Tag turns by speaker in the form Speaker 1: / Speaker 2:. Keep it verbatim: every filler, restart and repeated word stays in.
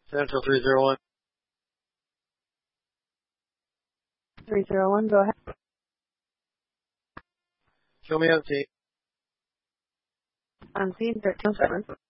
Speaker 1: Central three zero one.
Speaker 2: three zero one, go ahead.
Speaker 1: Show me on scene.
Speaker 2: On scene thirteen oh seven.